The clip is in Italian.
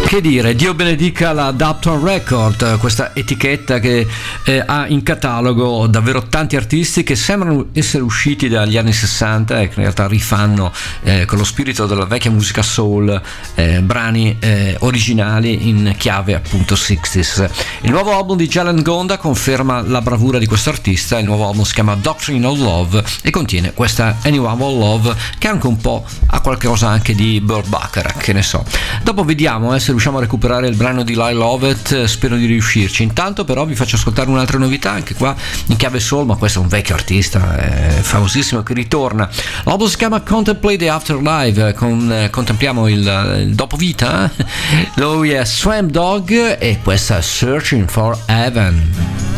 Che dire, Dio benedica la Dapton Record, questa etichetta che ha in catalogo davvero tanti artisti che sembrano essere usciti dagli anni 60 e che in realtà rifanno con lo spirito della vecchia musica soul brani originali in chiave appunto 60s. Il nuovo album di Jalen Gonda conferma la bravura di questo artista. Il nuovo album si chiama Doctrine of Love e contiene questa Anyone Will Love, che anche un po' ha qualcosa anche di Burt Bacharach, che ne so. Dopo vediamo se riusciamo a recuperare il brano di I Love It, spero di riuscirci. Intanto però vi faccio ascoltare un'altra novità anche qua in chiave soul, ma questo è un vecchio artista famosissimo che ritorna. L'album si chiama Contemplate the Afterlife, contempliamo il dopovita. Lui è Swamp Dogg e questa è Searching for Heaven.